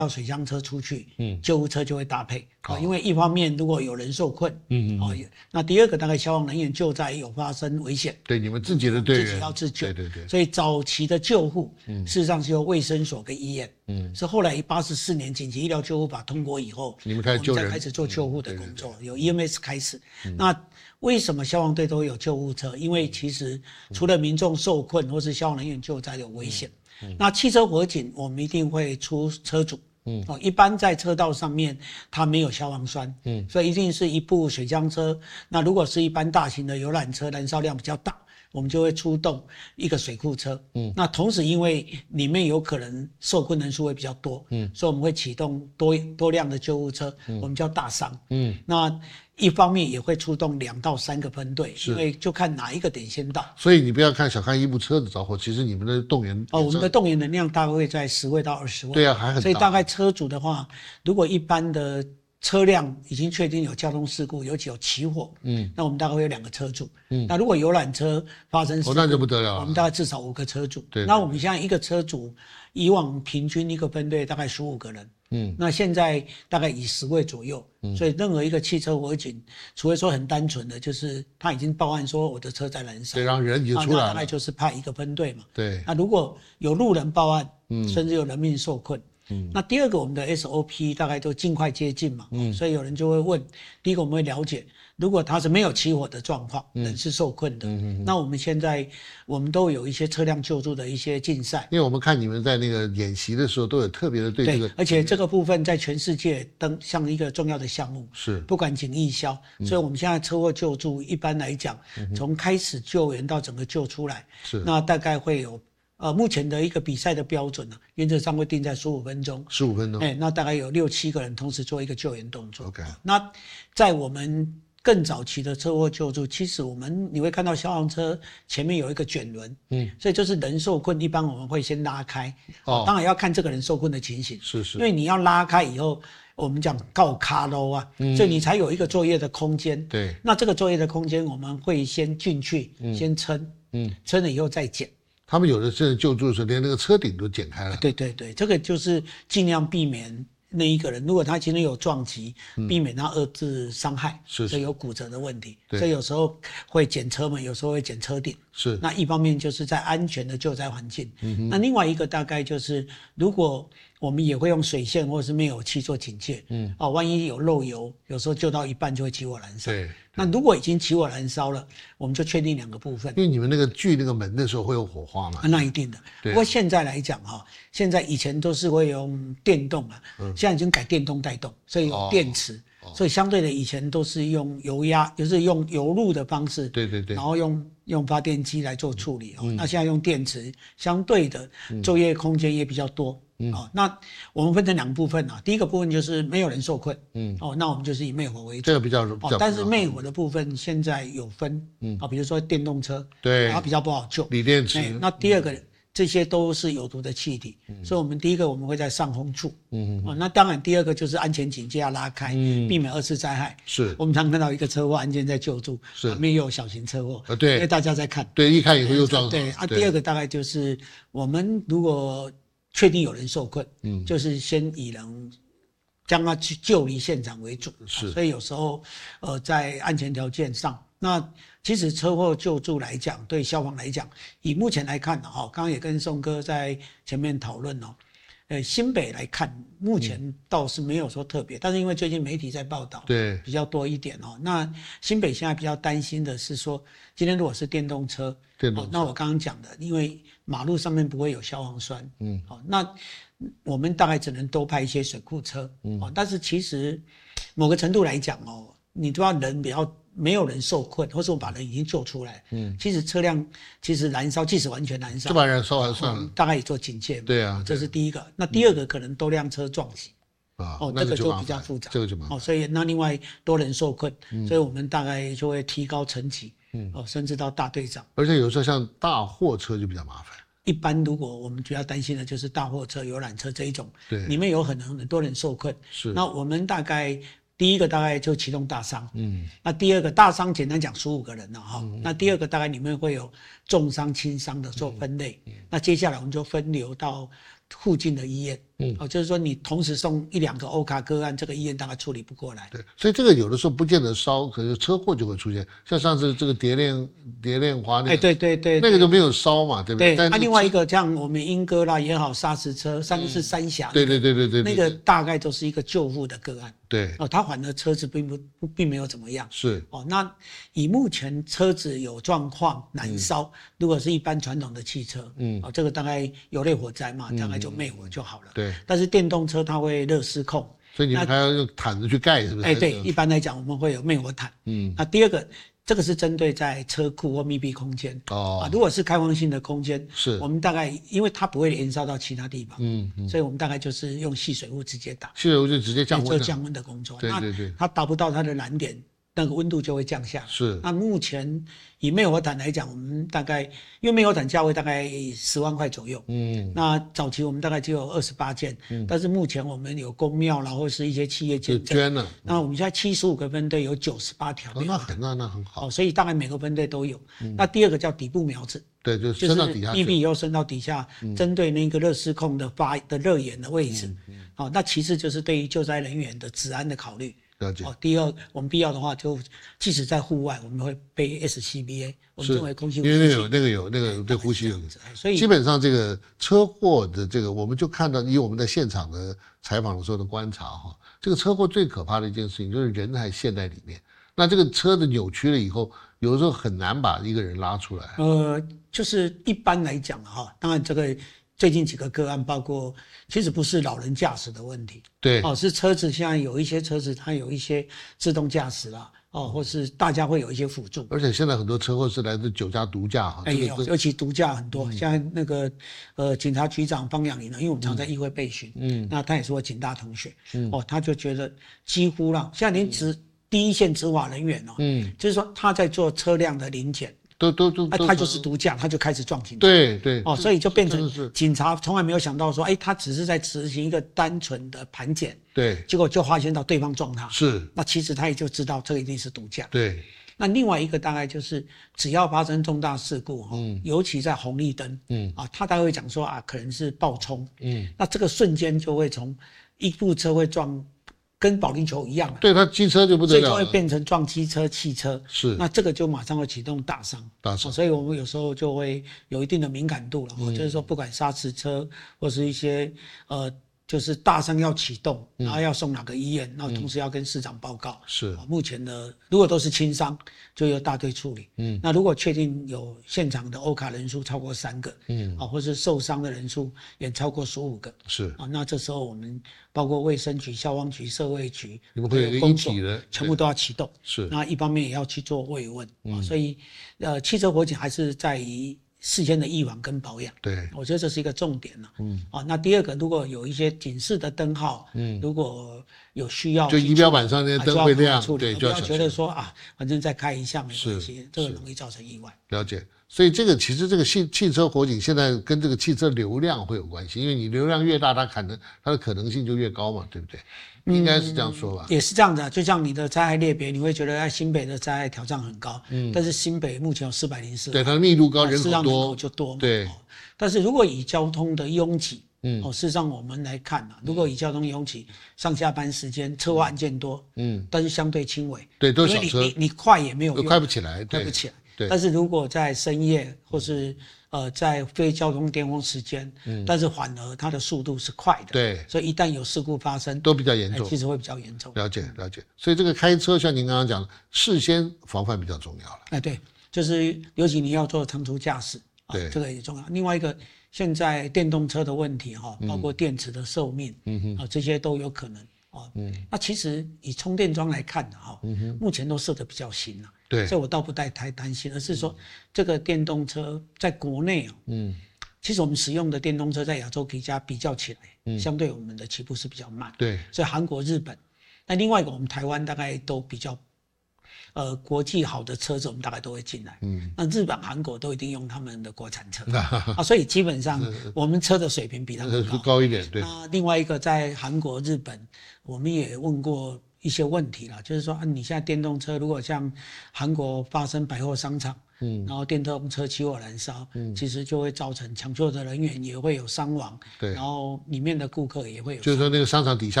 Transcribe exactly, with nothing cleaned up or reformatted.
到水箱车出去，嗯，救护车就会搭配，哦，因为一方面如果有人受困，嗯嗯，哦，那第二个大概消防人员救灾有发生危险， 对你们自己的队员自己要自救， 对对对， 所以早期的救护，嗯，事实上是由卫生所跟医院，嗯，是后来八十四年紧急医疗救护法通过以后， 你们开始救人， 我们才开始做救护的工作，嗯，对对对，有 E M S 开始，嗯，那为什么消防队都有救护车？因为其实除了民众受困或是消防人员救灾有危险，嗯嗯，那汽车火警我们一定会出车主。嗯，哦，一般在车道上面它没有消防栓，嗯，所以一定是一部水箱车。那如果是一般大型的游览车，燃烧量比较大，我们就会出动一个水库车，嗯，那同时因为里面有可能受困人数会比较多，嗯，所以我们会启动多多辆的救护车，嗯，我们叫大伤，嗯，那一方面也会出动两到三个分队，因为就看哪一个点先到。 所以你不要看小看一部车的着火，其实你们的动员哦，我们的动员能量大概会在十位到二十位。 对啊，还很大。 所以大概车主的话，如果一般的车辆已经确定有交通事故，尤其有起火，嗯，那我们大概会有两个车主，嗯，那如果游览车发生事故， 哦，那就不得了了， 我们大概至少五个车主。 对， 那我们现在一个车主，以往平均一个分队大概十五个人。嗯，那现在大概以十位左右，嗯，所以任何一个汽车火警，除非说很单纯的，就是他已经报案说我的车在燃烧， 对，让人已经出来了， 那大概就是派一个分队嘛。 对， 那如果有路人报案，嗯，甚至有人命受困，嗯，那第二个我们的 S O P 大概都尽快接近嘛，嗯，所以有人就会问，第一个我们会了解，如果他是没有起火的状况，嗯，人是受困的，嗯嗯，那我们现在我们都有一些车辆救助的一些竞赛， 因为我们看你们在那个演习的时候都有特别的对这个， 对，而且这个部分在全世界登像一个重要的项目， 是不管警役消，嗯，所以我们现在车祸救助一般来讲，嗯，从开始救援到整个救出来， 是那大概会有。呃，目前的一个比赛的标准呢，啊，原则上会定在十五分钟。 十五分钟， 哎，那大概有六七个人同时做一个救援动作。 OK， 那在我们更早期的车祸救助，其实我们你会看到消防车前面有一个卷轮，嗯，所以就是人受困，一般我们会先拉开。哦，当然要看这个人受困的情形， 是是， 因为你要拉开以后，我们讲告卡喽啊，嗯，所以你才有一个作业的空间。 对， 那这个作业的空间，我们会先进去，嗯，先撑，嗯，撑了以后再减。 他们有的真的救助的时候，连那个车顶都剪开了。 对对对，这个就是尽量避免那一个人，如果他今天有撞击，嗯，避免他二次伤害， 是， 所以有骨折的问题，所以有时候会剪车门，有时候会剪车顶。 是， 那一方面就是在安全的救灾环境，嗯，那另外一个大概就是如果我们也会用水线或者是灭火器做警戒，嗯，哦，万一有漏油，有时候救到一半就会起火燃烧。 对， 那如果已经起火燃烧了，我们就确定两个部分。 因为你们那个锯那个门的时候会有火花嘛？ 啊，那一定的。不过现在来讲哈，现在以前都是会用电动啊，嗯，现在已经改电动带动，所以有电池。哦哦，所以相对的，以前都是用油压，就是用油路的方式， 对对对， 然后用用发电机来做处理，嗯，哦，那现在用电池，相对的作业空间也比较多，嗯，哦，那我们分成两个部分啊，第一个部分就是没有人受困，嗯，哦，那我们就是以灭火为主， 这个比较， 哦，但是灭火的部分现在有分，嗯，啊，比如说电动车， 对， 然后比较不好救， 锂电池， 那第二个。嗯，这些都是有毒的气体，嗯，所以我们第一个我们会在上风处，嗯，哦，那当然第二个就是安全警戒要拉开，嗯，避免二次灾害。 是， 我们常看到一个车祸案件在救助， 是， 旁边又有小型车祸， 啊，对， 因为大家在看， 对，一看以后又撞， 对啊。第二个大概就是我们如果确定有人受困，嗯，就是先以人将他去救离现场为主， 是， 所以有时候呃在安全条件上，那。其实车祸救助来讲，对消防来讲，以目前来看哈，刚刚也跟宋哥在前面讨论哦，呃，新北来看，目前倒是没有说特别，嗯，但是因为最近媒体在报道， 对， 比较多一点哦。那新北现在比较担心的是说，今天如果是电动车， 电动车， 哦，那我刚刚讲的，因为马路上面不会有消防栓，嗯，好，哦，那我们大概只能多派一些水库车，嗯，哦，但是其实某个程度来讲哦，你都要人比较。没有人受困，或是我把人已经救出来，嗯，其实车辆其实燃烧，即使完全燃烧， 就把燃烧完算了， 大概也做警戒嘛， 对啊， 这是第一个。那第二个可能多辆车撞击，啊，哦，这个就比较复杂， 这个就麻烦， 哦，所以那另外多人受困，嗯，所以我们大概就会提高层级，嗯，哦，甚至到大队长。 而且有时候像大货车就比较麻烦。 一般如果我们主要担心的就是大货车、游览车这一种， 对， 里面有很很多人受困， 是， 那我们大概。第一个大概就启动大伤，嗯，那第二个大伤简单讲十五个人了哈，嗯，那第二个大概里面会有重伤、轻伤的做分类，嗯，那接下来我们就分流到附近的医院。 嗯， 哦，就是说你同时送一两个欧卡个案，这个医院大概处理不过来。 对，所以这个有的时候不见得烧，可是车祸就会出现。像上次这个蝶恋蝶恋花那个， 哎，对对对， 那个就没有烧嘛，对不对？ 对。 但啊，另外一个像我们莺歌啦也好，砂石车，三个是三峡、 那個嗯，对对对对对， 那个大概都是一个救护的个案。 对， 哦，他反而车子并不并没有怎么样。 是哦，那以目前车子有状况难烧，嗯、如果是一般传统的汽车，嗯，哦，这个大概有类火灾嘛，嗯、大概就灭火就好了。 对， 但是电动车它会热失控， 所以你们还要用毯子去盖，是不是？ 哎，对，一般来讲我们会有灭火毯。嗯，那第二个。这个是针对在车库或密闭空间哦、啊，如果是开放性的空间， 是我们大概因为它不会延烧到其他地方，嗯嗯，所以我们大概就是用细水雾直接打， 细水雾就直接降温， 做降温的工作。 对对对， 它达不到它的燃点，那个温度就会降下来。 是。 那目前以灭火毯来讲，我们大概因为灭火毯价位大概十万块左右，嗯，那早期我们大概只有二十八件，嗯，但是目前我们有公庙啦，或是一些企业捐捐了， 那我们现在七十五个分队有九十八条灭火毯，那那很好， 哦，所以大概每个分队都有。嗯、那第二个叫底部苗子， 对，就伸到底下去， 密闭以后伸到底下，嗯、针对那个热失控的发的热源的位置，嗯嗯哦，那其次就是对于救灾人员的治安的考虑。 了解。 哦，第二，我们必要的话，就即使在户外，我们会背 S C B A， 我们称为空气呼吸器， 因为那个有那个有那个对呼吸有， 所以基本上这个车祸的这个，我们就看到，以我们在现场的采访的时候的观察哈，这个车祸最可怕的一件事情就是人还陷在里面，那这个车子扭曲了以后，有的时候很难把一个人拉出来。 呃，就是一般来讲哈，当然这个。最近几个个案，包括其实不是老人驾驶的问题， 对， 哦，是车子现在有一些车子它有一些自动驾驶啦，哦，或是大家会有一些辅助。 而且现在很多车祸是来自酒驾、毒驾哈， 哎，有，尤其毒驾很多。嗯、现在那个呃，警察局长方养林呢，因为我们常在议会备询，嗯，那他也是我警大同学，嗯，哦，他就觉得几乎啦，现在连执、嗯、第一线执法人员哦，嗯，就是说他在做车辆的临检。 都都都， 哎、啊，他就是毒驾，他就开始撞警察。 对对， 哦，所以就变成警察从来没有想到说，哎，他只是在执行一个单纯的盘检， 对， 结果就发现到对方撞他， 是， 那其实他也就知道这一定是毒驾。 对， 那另外一个大概就是只要发生重大事故哈，嗯、尤其在红绿灯，嗯啊，他大概会讲说啊，可能是爆冲，嗯，那这个瞬间就会从一部车会撞。跟保龄球一样， 对，它机车就不得了了， 所以就会变成撞机车、汽车， 是， 那这个就马上会启动大伤， 大伤、哦， 所以我们有时候就会有一定的敏感度了，嗯、就是说不管砂石车或是一些呃，就是大伤要启动，然后要送哪个医院，然后同时要跟市长报告， 是、 嗯，目前的如果都是轻伤，就由大队处理，嗯，那如果确定有现场的欧卡人数超过三个，嗯，啊，或是受伤的人数也超过十五个， 是， 啊，那这时候我们。包括卫生局、消防局、社会局， 你们会有一个一体的， 全部都要启动。 是， 那一方面也要去做慰问、嗯啊、所以，呃，汽车火警还是在于事先的预防跟保养。 对， 我觉得这是一个重点了。嗯，啊，那第二个，如果有一些警示的灯号，嗯，如果有需要， 就仪表板上那些灯会亮，对， 就要觉得说啊，反正再开一下没关系，这个容易造成意外。 了解。所以这个其实这个汽汽车火警现在跟这个汽车流量会有关系，因为你流量越大，它可能它的可能性就越高嘛，对不对？应该是这样说吧。 嗯、也是这样的、啊，就像你的灾害类别，你会觉得在新北的灾害挑战很高，嗯，但是新北目前有四百零四， 对，它的密度高，人口多， 人口就多嘛， 对、 哦。但是如果以交通的拥挤，嗯，哦，事实上我们来看啊，如果以交通拥挤，上下班时间车祸案件多，嗯，但是相对轻微， 对，都是小车， 你你你快也没有用， 快不起来， 快不起来。 对， 但是如果在深夜或是呃在非交通巅峰时间，嗯，但是反而它的速度是快的， 对， 所以一旦有事故发生， 都比较严重， 其实会比较严重。 了解了解，所以这个开车像您刚刚讲，事先防范比较重要了。 哎，对，就是尤其你要做长途驾驶， 对、啊， 这个也重要。另外一个，现在电动车的问题哈，包括电池的寿命，嗯哼，啊这些都有可能。哦，嗯，那其实以充电桩来看的哈，嗯哼，目前都设得比较新了， 对， 所以我倒不太太担心，而是说这个电动车在国内啊，嗯，其实我们使用的电动车在亚洲国家比较起来，嗯，相对我们的起步是比较慢， 对， 所以韩国、日本，那另外一个我们台湾大概都比较，呃，国际好的车子我们大概都会进来，嗯，那日本、韩国都一定用他们的国产车啊，所以基本上我们车的水平比他们高高一点，对。 那另外一个在韩国、日本。我们也问过一些问题啦，就是说啊，你现在电动车如果像韩国发生百货商场，嗯，然后电动车起火燃烧，嗯，其实就会造成抢救的人员也会有伤亡， 对， 然后里面的顾客也会有伤亡， 就是说那个商场底下。